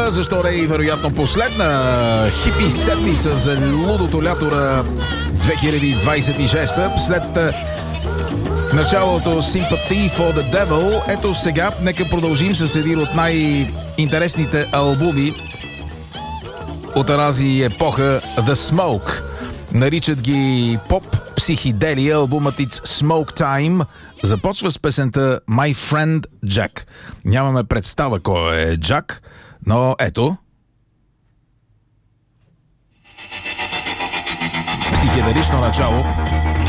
Първа, защо не и вероятно последна хипи седмица за лудото лято на 2026. След началото Sympathy for the Devil, ето сега нека продължим с един от най-интересните албуми от тази епоха, The Smoke. Наричат ги поп психоделия. Албумът It's Smoke Time започва с песента My Friend Jack. Нямаме представа кой е Джак, но ето. Психоделично начало.